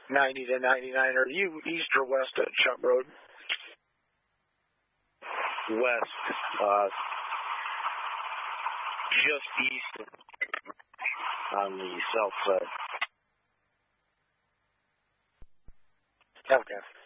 90 to 99. Are you east or west at Shop Road? West. Just east on the south side. Okay.